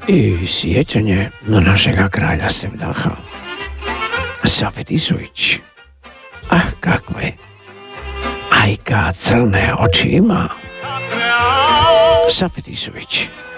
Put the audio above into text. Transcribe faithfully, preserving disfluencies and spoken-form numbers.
i sjećanje na našega kralja Sevdaha. Safet Isović, ah kakve, ajka crne oči ima. Safet Isović.